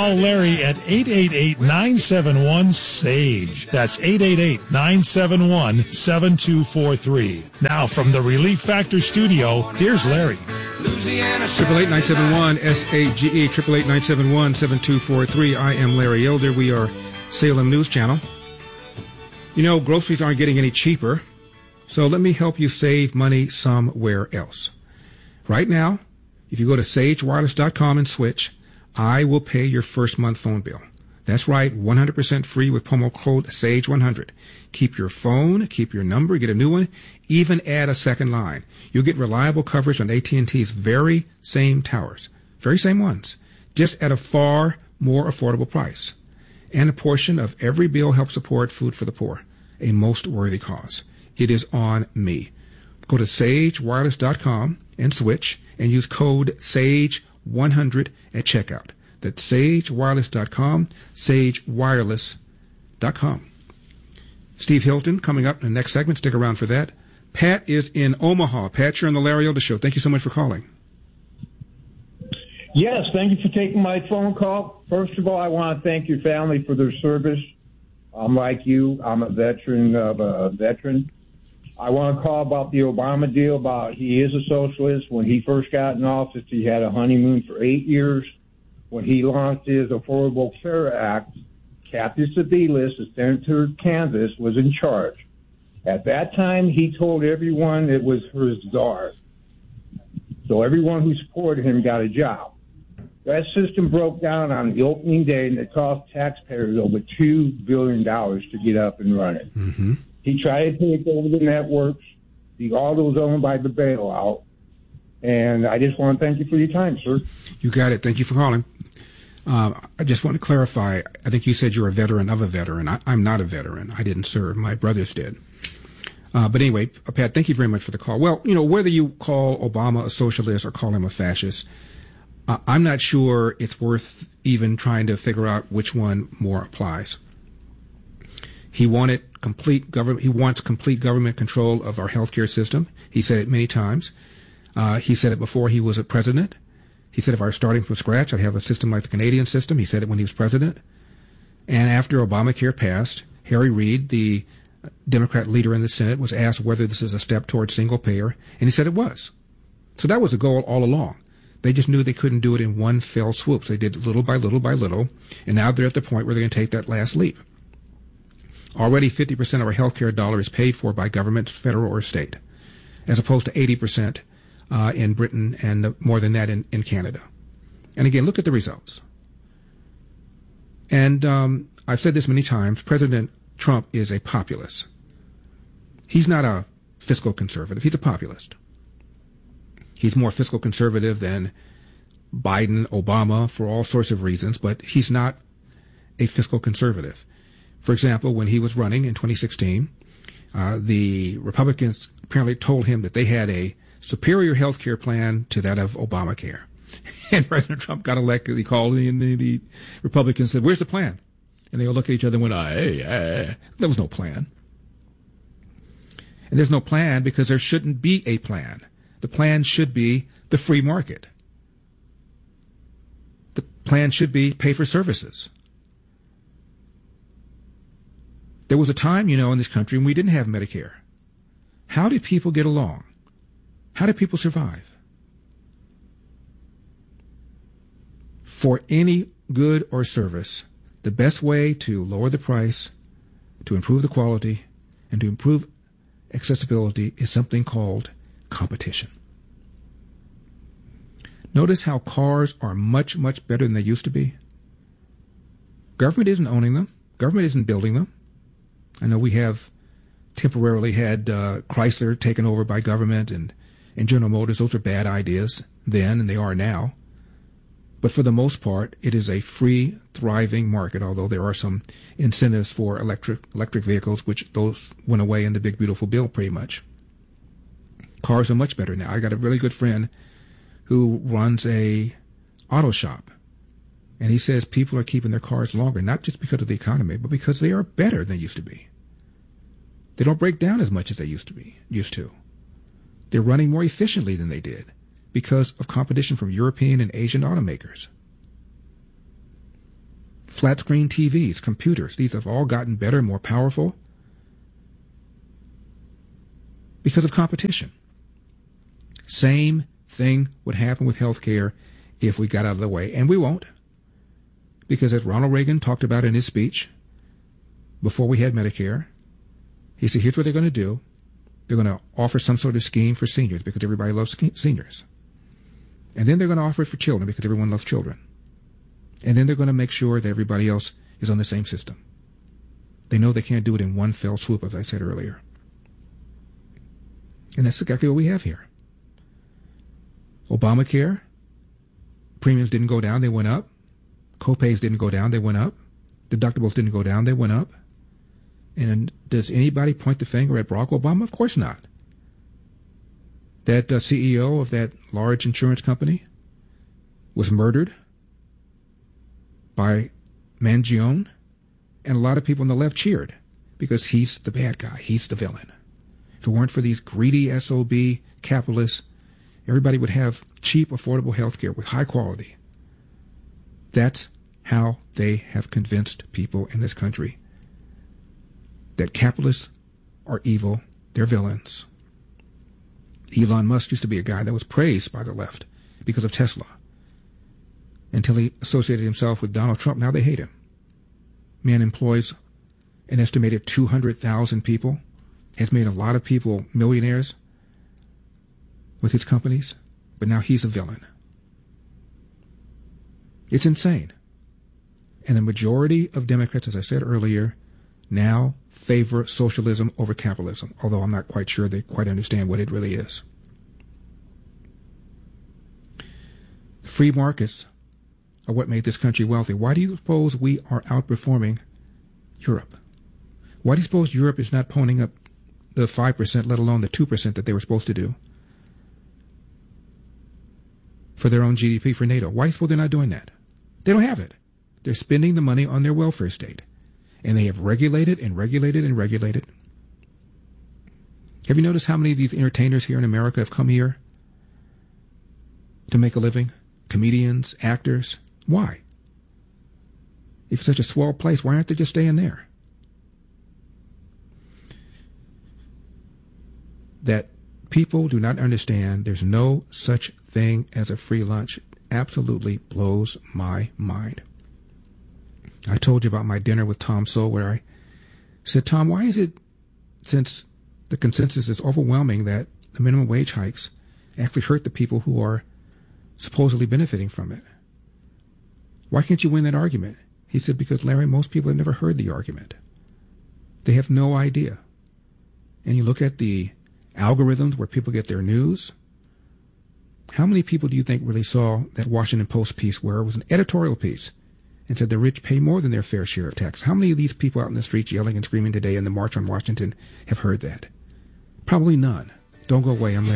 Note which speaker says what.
Speaker 1: Call Larry at 888-971-SAGE. That's 888-971-7243. Now from the Relief Factor studio, here's Larry.
Speaker 2: 888-971-SAGE, 888-971-7243. I am Larry Elder. We are Salem News Channel. You know, groceries aren't getting any cheaper, so let me help you save money somewhere else. Right now, if you go to sagewireless.com and switch, I will pay your first month phone bill. That's right, 100% free with promo code SAGE100. Keep your phone, keep your number, get a new one, even add a second line. You'll get reliable coverage on AT&T's very same towers, very same ones, just at a far more affordable price. And a portion of every bill helps support Food for the Poor, a most worthy cause. It is on me. Go to sagewireless.com and switch and use code SAGE100 at checkout. That's sagewireless.com, sagewireless.com. Steve Hilton coming up in the next segment. Stick around for that. Pat is in Omaha. Pat, you're on the Larry Elder Show. Thank you so much for calling.
Speaker 3: Yes, thank you for taking my phone call. First of all, I want to thank your family for their service. I'm like you. I'm a veteran of a veteran. I want to call about the Obama deal. About he is a socialist. When he first got in office, he had a honeymoon for 8 years. When he launched his Affordable Care Act, Kathy Sebelius, the senator of Kansas, was in charge. At that time, he told everyone it was her czar. So everyone who supported him got a job. That system broke down on the opening day, and it cost taxpayers over $2 billion to get up and running.
Speaker 2: Mm-hmm.
Speaker 3: He tried to take over the networks. All those owned by the bailout. And I just want to thank you for your time, sir.
Speaker 2: You got it. Thank you for calling. I just want to clarify. I think you said you're a veteran of a veteran. I'm not a veteran. I didn't serve. My brothers did. But anyway, Pat, thank you very much for the call. Well, you know, whether you call Obama a socialist or call him a fascist, I'm not sure it's worth even trying to figure out which one more applies. He wanted complete government. He wants complete government control of our healthcare system. He said it many times. He said it before he was a president. He said if I were starting from scratch, I'd have a system like the Canadian system. He said it when he was president. And after Obamacare passed, Harry Reid, the Democrat leader in the Senate, was asked whether this is a step towards single payer, and he said it was. So that was the goal all along. They just knew they couldn't do it in one fell swoop. So they did little by little by little, and now they're at the point where they're going to take that last leap. Already 50% of our healthcare dollar is paid for by government, federal or state, as opposed to 80% in Britain and more than that in Canada. And again, look at the results. And I've said this many times, President Trump is a populist. He's not a fiscal conservative. He's a populist. He's more fiscal conservative than Biden, Obama, for all sorts of reasons, but he's not a fiscal conservative. For example, when he was running in 2016, the Republicans apparently told him that they had a superior health care plan to that of Obamacare. And President Trump got elected. He called and the Republicans said, "Where's the plan?" And they all looked at each other and went, hey. There was no plan. And there's no plan because there shouldn't be a plan. The plan should be the free market. The plan should be pay for services. There was a time, you know, in this country when we didn't have Medicare. How did people get along? How did people survive? For any good or service, the best way to lower the price, to improve the quality, and to improve accessibility is something called competition. Notice how cars are much, much better than they used to be. Government isn't owning them. Government isn't building them. I know we have temporarily had Chrysler taken over by government and General Motors. Those are bad ideas then, and they are now. But for the most part, it is a free, thriving market, although there are some incentives for electric vehicles, which those went away in the big, beautiful bill pretty much. Cars are much better now. I got a really good friend who runs a auto shop, and he says people are keeping their cars longer, not just because of the economy, but because they are better than they used to be. They don't break down as much as they used to. They're running more efficiently than they did, because of competition from European and Asian automakers. Flat screen TVs, computers, these have all gotten better, more powerful because of competition. Same thing would happen with healthcare if we got out of the way, and we won't, because as Ronald Reagan talked about in his speech before we had Medicare, he said, here's what they're going to do. They're going to offer some sort of scheme for seniors because everybody loves seniors. And then they're going to offer it for children because everyone loves children. And then they're going to make sure that everybody else is on the same system. They know they can't do it in one fell swoop, as I said earlier. And that's exactly what we have here. Obamacare, premiums didn't go down, they went up. Copays didn't go down, they went up. Deductibles didn't go down, they went up. And does anybody point the finger at Barack Obama? Of course not. That CEO of that large insurance company was murdered by Mangione, and a lot of people on the left cheered because he's the bad guy. He's the villain. If it weren't for these greedy SOB capitalists, everybody would have cheap, affordable health care with high quality. That's how they have convinced people in this country that capitalists are evil, they're villains. Elon Musk used to be a guy that was praised by the left because of Tesla, until he associated himself with Donald Trump. Now they hate him. Man employs an estimated 200,000 people, has made a lot of people millionaires with his companies, but now he's a villain. It's insane. And the majority of Democrats, as I said earlier, now favor socialism over capitalism, although I'm not quite sure they quite understand what it really is. Free markets are what made this country wealthy. Why do you suppose we are outperforming Europe? Why do you suppose Europe is not ponying up the 5%, let alone the 2% that they were supposed to do for their own GDP for NATO? Why do you suppose they're not doing that? They don't have it. They're spending the money on their welfare state. And they have regulated and regulated and regulated. Have you noticed how many of these entertainers here in America have come here to make a living? Comedians, actors. Why? If it's such a swell place, why aren't they just staying there? That people do not understand there's no such thing as a free lunch absolutely blows my mind. I told you about my dinner with Tom Sowell, where I said, Tom, why is it, since the consensus is overwhelming, that the minimum wage hikes actually hurt the people who are supposedly benefiting from it? Why can't you win that argument? He said, because, Larry, most people have never heard the argument. They have no idea. And you look at the algorithms where people get their news. How many people do you think really saw that Washington Post piece where it was an editorial piece and said the rich pay more than their fair share of tax? How many of these people out in the streets yelling and screaming today in the March on Washington have heard that? Probably none. Don't go away. I'm Larry.